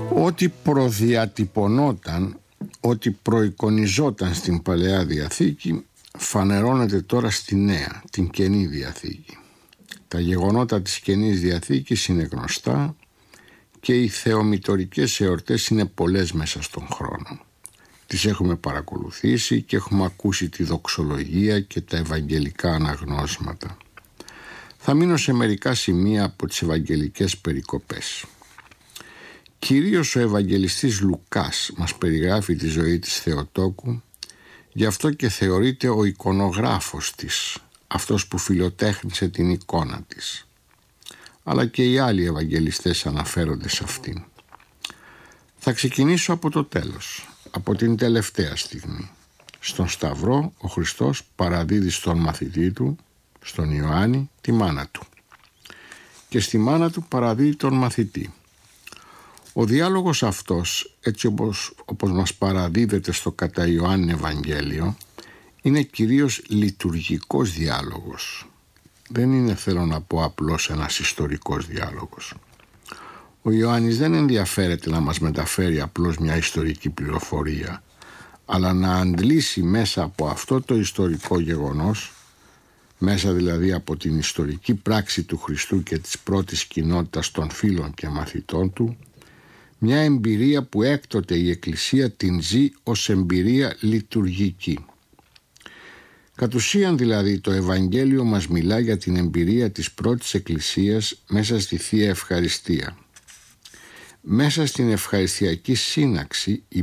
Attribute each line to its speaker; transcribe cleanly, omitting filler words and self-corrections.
Speaker 1: Ό,τι προδιατυπωνόταν, ό,τι προεικονιζόταν στην Παλαιά Διαθήκη φανερώνεται τώρα στη Νέα, την Καινή Διαθήκη. Τα γεγονότα της Καινής Διαθήκης είναι γνωστά και οι θεομητορικές εορτές είναι πολλές μέσα στον χρόνο. Τις έχουμε παρακολουθήσει και έχουμε ακούσει τη δοξολογία και τα ευαγγελικά αναγνώσματα. Θα μείνω σε μερικά σημεία από τις ευαγγελικές περικοπές. Κυρίως ο Ευαγγελιστής Λουκάς μας περιγράφει τη ζωή της Θεοτόκου, γι' αυτό και θεωρείται ο εικονογράφος της, αυτός που φιλοτέχνησε την εικόνα της. Αλλά και οι άλλοι Ευαγγελιστές αναφέρονται σε αυτήν. Θα ξεκινήσω από το τέλος, από την τελευταία στιγμή. Στον Σταυρό ο Χριστός παραδίδει στον μαθητή του, στον Ιωάννη, τη μάνα του. Και στη μάνα του παραδίδει τον μαθητή. Ο διάλογος αυτός, έτσι όπως μας παραδίδεται στο κατά Ιωάννη Ευαγγέλιο, είναι κυρίως λειτουργικός διάλογος. Δεν είναι, θέλω να πω, απλώς ένας ιστορικός διάλογος. Ο Ιωάννης δεν ενδιαφέρεται να μας μεταφέρει απλώς μια ιστορική πληροφορία, αλλά να αντλήσει μέσα από αυτό το ιστορικό γεγονός, μέσα δηλαδή από την ιστορική πράξη του Χριστού και της πρώτης κοινότητας των φίλων και μαθητών του, μια εμπειρία που έκτοτε η Εκκλησία την ζει ως εμπειρία λειτουργική. Κατ' ουσίαν δηλαδή το Ευαγγέλιο μας μιλά για την εμπειρία της πρώτης Εκκλησίας μέσα στη Θεία Ευχαριστία. Μέσα στην ευχαριστιακή σύναξη η